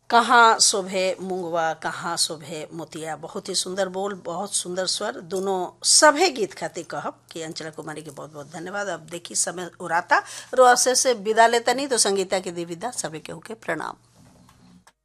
कहाँ शोभे मूंगवा कहाँ शोभे मोतिया, बहुत ही सुंदर बोल, बहुत सुंदर स्वर, दोनों सभे गीत खातिर कहब कि अंचला कुमारी के बहुत बहुत धन्यवाद। अब देखी समय उराता रो अवसर से विदा लेता नहीं तो संगीता के दी विदा, सभी के होके प्रणाम।